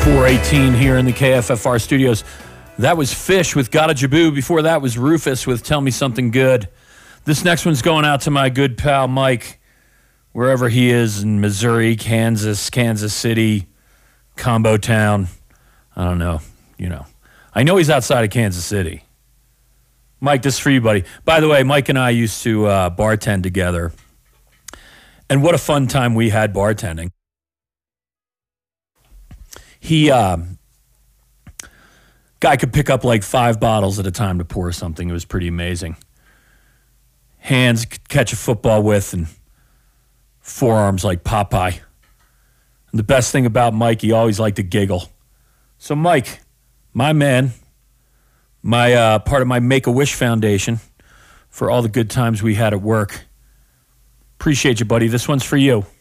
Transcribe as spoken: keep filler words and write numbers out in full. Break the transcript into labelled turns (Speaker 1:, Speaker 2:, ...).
Speaker 1: four eighteen here in the K F F R studios. That was Fish with Gotta Jaboo. Before that was Rufus with Tell Me Something Good. This next one's going out to my good pal Mike, wherever he is in Missouri, Kansas, Kansas City, Combo Town. I don't know, you know. I know he's outside of Kansas City. Mike, this is for you, buddy. By the way, Mike and I used to uh, bartend together. And what a fun time we had bartending. He, uh, guy could pick up like five bottles at a time to pour something. It was pretty amazing. Hands could catch a football with and forearms like Popeye. And the best thing about Mike, he always liked to giggle. So Mike, my man, my uh, part of my Make-A-Wish Foundation for all the good times we had at work. Appreciate you, buddy. This one's for you.